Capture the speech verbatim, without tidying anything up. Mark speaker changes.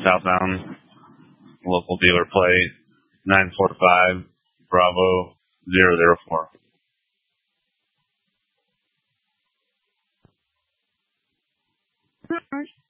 Speaker 1: southbound. Local dealer plate nine four five Bravo zero zero four.
Speaker 2: All right.